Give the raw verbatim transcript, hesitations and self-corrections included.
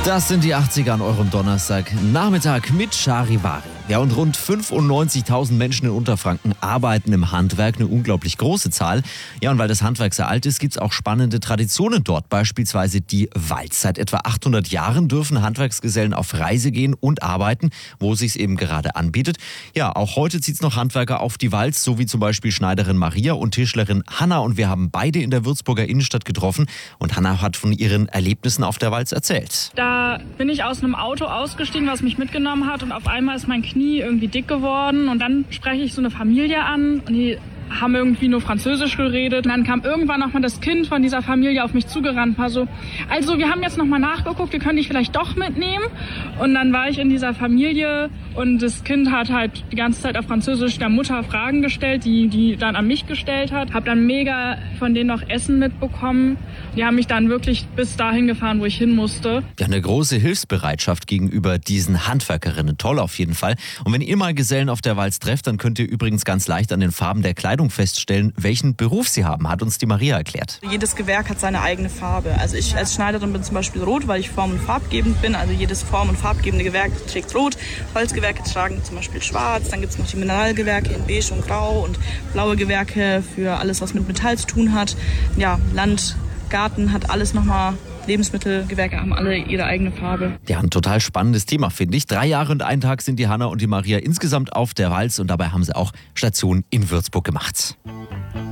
Das sind die achtziger an eurem Donnerstag Nachmittag mit Charivari. Ja, und rund fünfundneunzigtausend Menschen in Unterfranken arbeiten im Handwerk, eine unglaublich große Zahl. Ja, und weil das Handwerk sehr alt ist, gibt es auch spannende Traditionen dort, beispielsweise die Walz. Seit etwa achthundert Jahren dürfen Handwerksgesellen auf Reise gehen und arbeiten, wo es sich eben gerade anbietet. Ja, auch heute zieht es noch Handwerker auf die Walz, so wie zum Beispiel Schneiderin Maria und Tischlerin Hanna. Und wir haben beide in der Würzburger Innenstadt getroffen und Hanna hat von ihren Erlebnissen auf der Walz erzählt. Da bin ich aus einem Auto ausgestiegen, was mich mitgenommen hat, und auf einmal ist mein Knie irgendwie dick geworden, und dann spreche ich so eine Familie an und die haben irgendwie nur Französisch geredet. Und dann kam irgendwann nochmal das Kind von dieser Familie auf mich zugerannt, war so, also wir haben jetzt nochmal nachgeguckt, wir können dich vielleicht doch mitnehmen. Und dann war ich in dieser Familie und das Kind hat halt die ganze Zeit auf Französisch der Mutter Fragen gestellt, die die dann an mich gestellt hat. Hab dann mega von denen noch Essen mitbekommen. Die haben mich dann wirklich bis dahin gefahren, wo ich hin musste. Ja, eine große Hilfsbereitschaft gegenüber diesen Handwerkerinnen. Toll auf jeden Fall. Und wenn ihr mal Gesellen auf der Walz trefft, dann könnt ihr übrigens ganz leicht an den Farben der Kleidung feststellen, welchen Beruf sie haben, hat uns die Maria erklärt. Jedes Gewerk hat seine eigene Farbe. Also ich als Schneiderin bin zum Beispiel rot, weil ich form- und farbgebend bin. Also jedes form- und farbgebende Gewerk trägt rot. Holzgewerke tragen zum Beispiel schwarz. Dann gibt es noch die Mineralgewerke in beige und grau und blaue Gewerke für alles, was mit Metall zu tun hat. Ja, Land, Garten hat alles nochmal. Lebensmittelgewerke haben alle ihre eigene Farbe. Ja, ein total spannendes Thema, finde ich. Drei Jahre und einen Tag sind die Hanna und die Maria insgesamt auf der Walz und dabei haben sie auch Station in Würzburg gemacht.